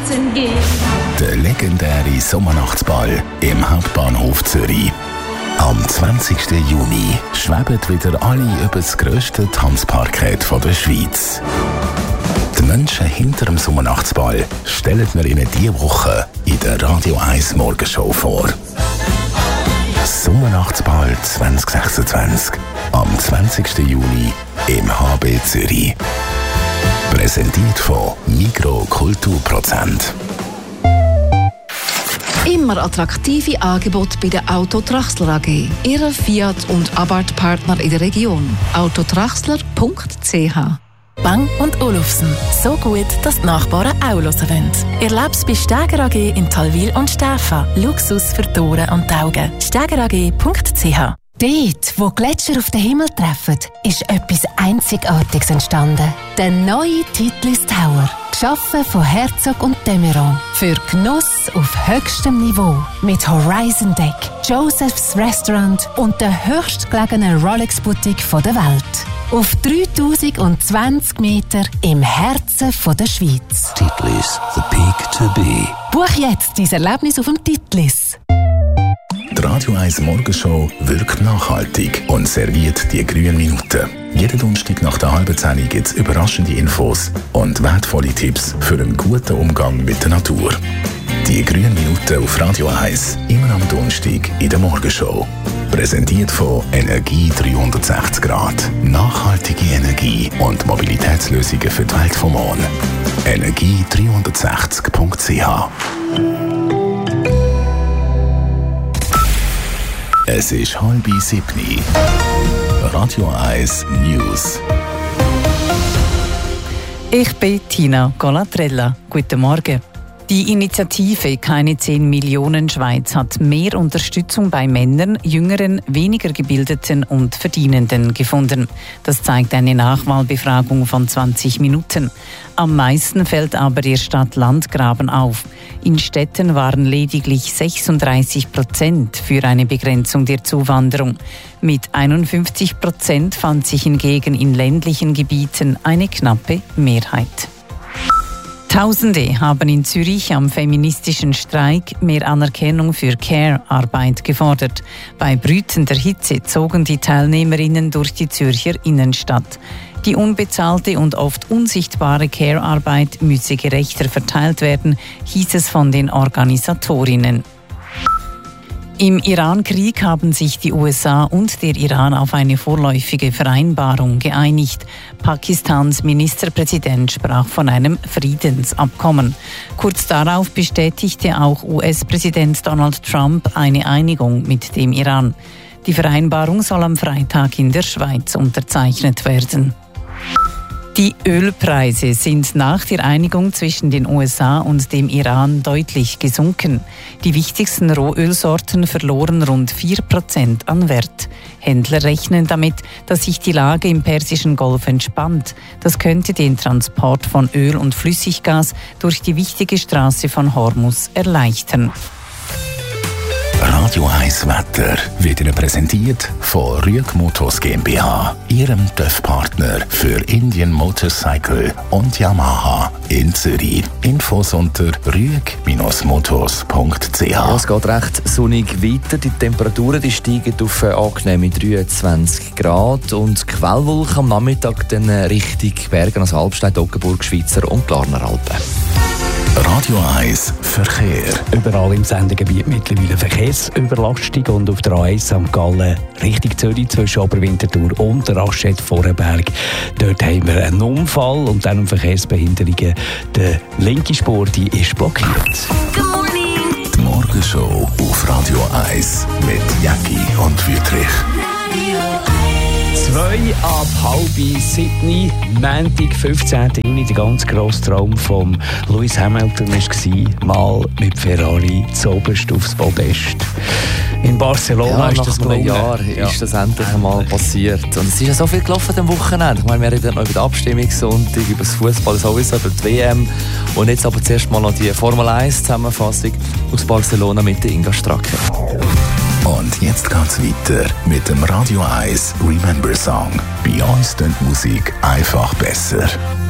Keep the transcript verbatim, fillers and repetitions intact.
tanzen gehen. Der legendäre Sommernachtsball im Hauptbahnhof Zürich. Am zwanzigsten Juni schweben wieder alle über das grösste Tanzparkett der Schweiz. Die Menschen hinter dem Sommernachtsball stellen wir Ihnen diese Woche in der Radio eins Morgenshow vor. Sommernachtsball zwanzig sechsundzwanzig am zwanzigsten Juni im H B Zürich. Präsentiert von Migros Kulturprozent. Immer attraktive Angebote bei der Auto Traxler A G. Ihre Fiat- und Abarth-Partner in der Region. autotraxler punkt c h. Bang und Olufsen. So gut, dass die Nachbarn auch hören wollen. Erleb's bei Steger A G in Talwil und Stäfa. Luxus für die Ohren und die Augen. steger a g punkt c h. Dort, wo Gletscher auf den Himmel treffen, ist etwas Einzigartiges entstanden. Der neue Titlis Tower. Geschaffen von Herzog und de Meuron. Für Genuss auf höchstem Niveau. Mit Horizon Deck, Joseph's Restaurant und der höchstgelegenen Rolex-Boutique der Welt. Auf dreitausendzwanzig Meter im Herzen der Schweiz. Titlis, the peak to be. Buch jetzt dein Erlebnis auf dem Titlis. Die Radio eins Morgenshow wirkt nachhaltig und serviert die grünen Minuten. Jeden Donnerstag nach der halben Zehn gibt es überraschende Infos und wertvolle Tipps für einen guten Umgang mit der Natur. Die grünen Minuten auf Radio eins, immer am Donnerstag in der Morgenshow. Präsentiert von Energie dreihundertsechzig Grad. Nachhaltige Energie und Mobilitätslösungen für die Welt vom Morgen. energie dreihundertsechzig punkt c h. Es ist halb sieben. Radio eins News. Ich bin Tina Colatrella. Guten Morgen. Die Initiative Keine zehn Millionen Schweiz hat mehr Unterstützung bei Männern, Jüngeren, weniger Gebildeten und Verdienenden gefunden. Das zeigt eine Nachwahlbefragung von zwanzig Minuten. Am meisten fällt aber ihr Stadt-Land-Graben auf. In Städten waren lediglich sechsunddreißig Prozent für eine Begrenzung der Zuwanderung. Mit einundfünfzig Prozent fand sich hingegen in ländlichen Gebieten eine knappe Mehrheit. Tausende haben in Zürich am feministischen Streik mehr Anerkennung für Care-Arbeit gefordert. Bei brütender Hitze zogen die Teilnehmerinnen durch die Zürcher Innenstadt. Die unbezahlte und oft unsichtbare Care-Arbeit müsse gerechter verteilt werden, hieß es von den Organisatorinnen. Im Iran-Krieg haben sich die U S A und der Iran auf eine vorläufige Vereinbarung geeinigt. Pakistans Ministerpräsident sprach von einem Friedensabkommen. Kurz darauf bestätigte auch U S-Präsident Donald Trump eine Einigung mit dem Iran. Die Vereinbarung soll am Freitag in der Schweiz unterzeichnet werden. Die Ölpreise sind nach der Einigung zwischen den U S A und dem Iran deutlich gesunken. Die wichtigsten Rohölsorten verloren rund vier Prozent an Wert. Händler rechnen damit, dass sich die Lage im Persischen Golf entspannt. Das könnte den Transport von Öl und Flüssiggas durch die wichtige Straße von Hormuz erleichtern. Radio eins Wetter wird Ihnen präsentiert von Rüeg Motors GmbH, Ihrem T Ö F-Partner für Indian Motorcycle und Yamaha in Zürich. Infos unter rüeg motors punkt c h. Ja, es geht recht sonnig weiter. Die Temperaturen die steigen auf angenehme dreiundzwanzig Grad und die Quellwolke am Nachmittag dann Richtung Bergen, also Albstein, Oggenburg, Schweizer und Glarner Alpen. Radio eins Verkehr. Überall im Sendegebiet mittlerweile Verkehrsüberlastung und auf der A eins Sankt Gallen Richtung Zürich zwischen Oberwinterthur und Raschet-Vorenberg. Dort haben wir einen Unfall und dann Verkehrsbehinderungen. Die linke Spur die ist blockiert. Die Morgenshow auf Radio eins mit Jacki und Wüttrich. Zwei ab halb sieben, Montag, fünfzehnten Juni, der ganz grosse Traum von Lewis Hamilton war, mal mit Ferrari zuoberst aufs Podest. In Barcelona ja, ist nach das einem gelungen. Jahr ja. ist das endlich einmal passiert. Und es ist ja so viel gelaufen am Wochenende. Ich meine, wir reden noch über die Abstimmungssonntag, über das Fußball sowieso, über die W M. Und jetzt aber zuerst mal noch die Formel eins Zusammenfassung aus Barcelona mit der Inga Stracke. Und jetzt geht's weiter mit dem Radio eins Remember Song. Bei uns klingt Musik einfach besser.